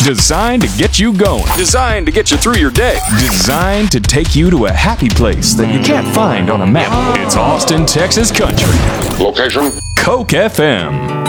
Designed to get you going. Designed to get you through your day. Designed to take you to a happy place that you can't find on a map. It's Austin, Texas country. Location? Coke FM.